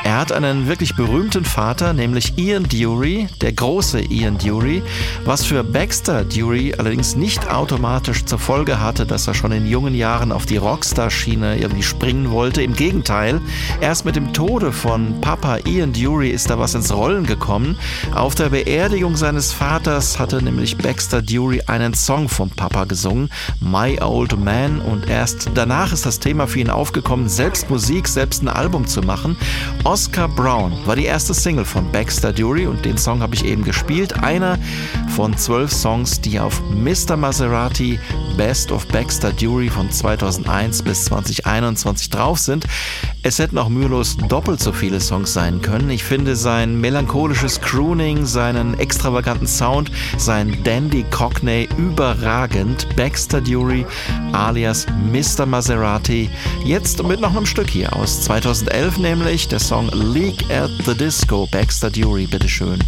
Er hat einen wirklich berühmten Vater, nämlich Ian Dury, der große Ian Dury, was für Baxter Dury allerdings nicht automatisch zur Folge hatte, dass er schon in jungen Jahren auf die Rockstar-Schiene irgendwie springen wollte. Im Gegenteil, erst mit dem Tode von Papa Ian Dury ist da was ins Rollen gekommen. Auf der Beerdigung seines Vaters hatte nämlich Baxter Dury einen Song vom Papa gesungen, My Old Man, und erst danach ist das Thema für ihn aufgekommen, selbst Musik, selbst ein Album zu machen. Oscar Brown war die erste Single von Baxter Dury und den Song habe ich eben gespielt. Einer von 12 Songs, die auf Mr. Maserati Best of Baxter Dury von 2001 bis 2021 drauf sind. Es hätten auch mühelos doppelt so viele Songs sein können. Ich finde sein melancholisches Crooning, seinen extravaganten Sound, sein Dandy Cockney überragend. Baxter Dury alias Mr. Maserati. Jetzt mit noch einem Stück hier aus 2011, nämlich der Song Leak at the Disco. Baxter Dury, bitteschön.